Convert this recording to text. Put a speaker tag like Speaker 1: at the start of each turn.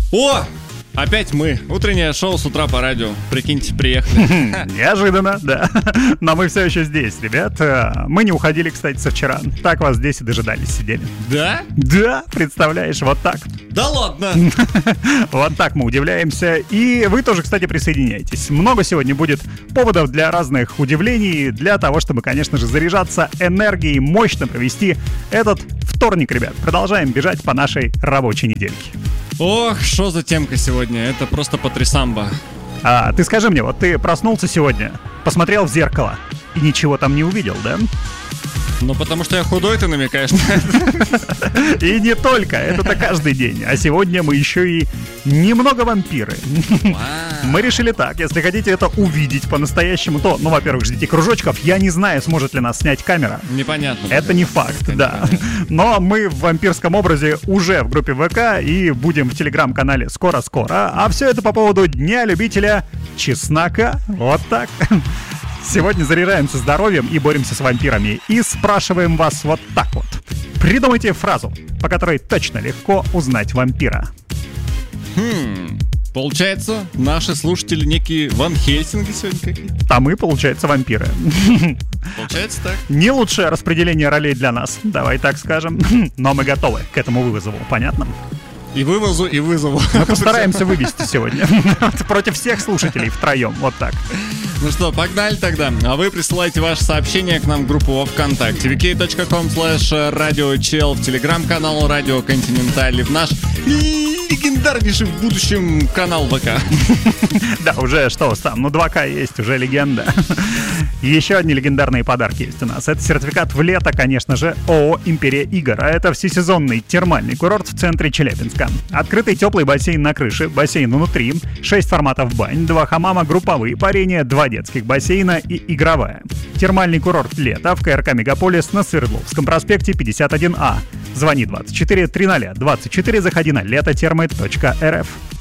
Speaker 1: О! Опять мы. Утреннее шоу с утра по радио. Прикиньте, приехали.
Speaker 2: Неожиданно, да. Но мы все еще здесь, ребят. Мы не уходили, кстати, со вчера. Так вас здесь и дожидались, сидели.
Speaker 1: Да?
Speaker 2: Да, представляешь, вот так.
Speaker 1: Да ладно.
Speaker 2: Вот так мы удивляемся. И вы тоже, кстати, присоединяйтесь. Много сегодня будет поводов для разных удивлений, для того, чтобы, конечно же, заряжаться энергией, мощно провести этот вторник, ребят. Продолжаем бежать по нашей рабочей недельке.
Speaker 1: Ох, что за темка сегодня. Это просто потрясамба.
Speaker 2: Ты скажи мне, вот ты проснулся сегодня, посмотрел в зеркало и ничего там не увидел, да?
Speaker 1: Ну, потому что я худой, ты намекаешь на это.
Speaker 2: И не только, это-то каждый день. А сегодня мы еще и немного вампиры. Мы решили так, если хотите это увидеть по-настоящему, то, ну, во-первых, ждите кружочков. Я не знаю, сможет ли нас снять камера.
Speaker 1: Непонятно.
Speaker 2: Это не факт, да. Но мы в вампирском образе уже в группе ВК и будем в телеграм-канале скоро-скоро. А все это по поводу Дня любителя чеснока. Вот так. Сегодня заряжаемся здоровьем и боремся с вампирами. И спрашиваем вас вот так вот. Придумайте фразу, по которой точно легко узнать вампира.
Speaker 1: Получается, наши слушатели некие Ван Хельсинги сегодня какие-то.
Speaker 2: А мы, получается, вампиры.
Speaker 1: Получается так.
Speaker 2: Не лучшее распределение ролей для нас, давай так скажем. Но мы готовы к этому вызову, понятно?
Speaker 1: И вывозу, и вызову.
Speaker 2: Мы постараемся вывести сегодня. Против всех слушателей втроем, вот так.
Speaker 1: Ну что, погнали тогда. А вы присылайте ваши сообщения к нам в группу во ВКонтакте. vk.com/radiochel, в телеграм-канал Радио Континенталь, в наш легендарнейший в будущем канал ВК.
Speaker 2: Да, уже что там, 2К есть, уже легенда. Еще одни легендарные подарки есть у нас. Это сертификат в лето, конечно же, ООО «Империя игр». А это всесезонный термальный курорт в центре Челябинска. Открытый теплый бассейн на крыше, бассейн внутри, 6 форматов бань, 2 хамама, групповые парения, 2 детских бассейна и игровая. Термальный курорт «Лето» в КРК «Мегаполис» на Свердловском проспекте 51А. Звони 24 300 24, заходи на летотермы.рф.